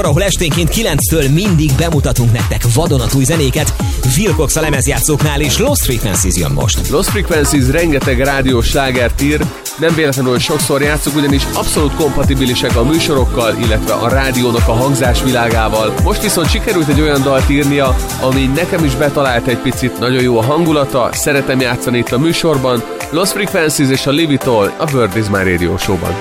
ahol esténként 9-től mindig bemutatunk nektek vadonatúj zenéket. Wilcox a lemezjátszóknál, és Lost Frequencies jön most. Lost Frequencies rengeteg rádiós slágert ír, nem véletlenül sokszor játszunk, ugyanis abszolút kompatibilisek a műsorokkal, illetve a rádiónak a hangzásvilágával. Most viszont sikerült egy olyan dalt írnia, ami nekem is betalált egy picit, nagyon jó a hangulata, szeretem játszani itt a műsorban. Lost Frequencies és a Live It All a World Is My Radio Show-ban.